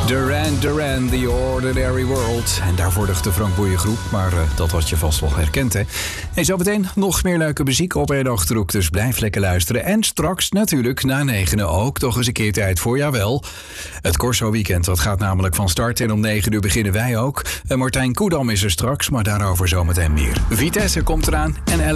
Duran Duran, The Ordinary World. En daar volgt de Frank Boeien groep, maar dat had je vast wel herkend, hè? En zo meteen nog meer leuke muziek op één achterhoek, dus blijf lekker luisteren. En straks natuurlijk na 9 ook toch eens een keer tijd voor, jawel. Het Corso Weekend, dat gaat namelijk van start en om 9 uur beginnen wij ook. Martijn Koedam is er straks, maar daarover zometeen meer. Vitesse komt eraan en